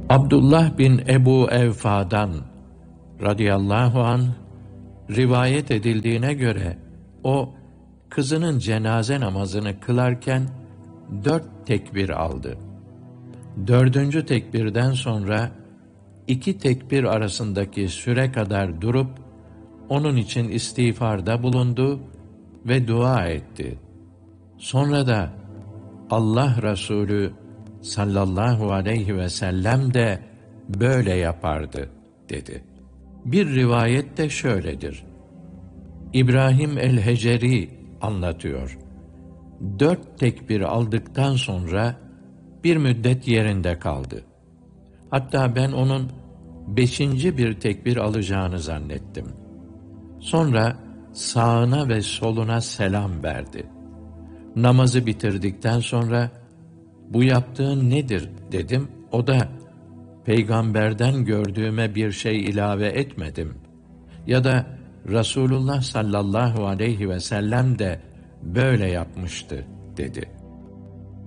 Abdullah bin Ebu Evfa'dan radıyallahu anh rivayet edildiğine göre o kızının cenaze namazını kılarken 4 tekbir aldı. 4. tekbirden sonra 2 tekbir arasındaki süre kadar durup onun için istiğfarda bulundu ve dua etti. Sonra da Allah Resulü sallallahu aleyhi ve sellem de böyle yapardı dedi. Bir rivayet de şöyledir. İbrahim el-Heceri anlatıyor. 4 tekbir aldıktan sonra bir müddet yerinde kaldı. Hatta ben onun 5. bir tekbir alacağını zannettim. Sonra sağına ve soluna selam verdi. Namazı bitirdikten sonra, "Bu yaptığın nedir?" dedim. O da, "Peygamberden gördüğüme bir şey ilave etmedim. Ya da Resulullah sallallahu aleyhi ve sellem de böyle yapmıştı," dedi.